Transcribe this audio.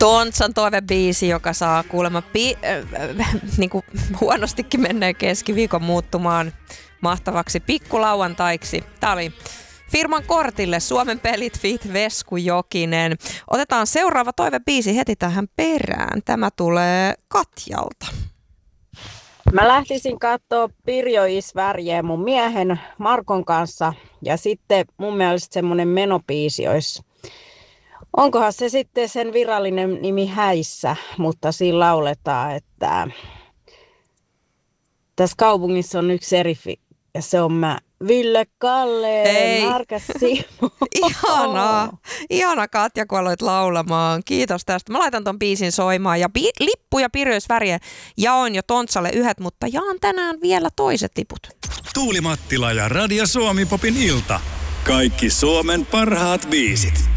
Tontsan toivebiisi, joka saa kuulemma niinku huonostikin menneen keskiviikon muuttumaan mahtavaksi pikkulauantaiksi. Tämä oli Firman kortille Suomen pelit feat. Vesku Jokinen. Otetaan seuraava toivebiisi heti tähän perään. Tämä tulee Katjalta. Mä lähtisin katsoa Pirjo is Värje mun miehen Markon kanssa ja sitten mun mielestä semmonen menobiisi olisi. Onkohan se sitten sen virallinen nimi Häissä, mutta siinä lauletaan, että tässä kaupungissa on yksi serifi ja se on mä. Ville Kalle, Markas Simo. Ihana Katja, kun aloit laulamaan. Kiitos tästä. Mä laitan ton biisin soimaan ja lippu ja Pirjo is Värje jaoin jo Tontsalle yhdet, mutta jaan tänään vielä toiset liput. Tuuli Mattila ja Radio Suomi Popin ilta. Kaikki Suomen parhaat biisit.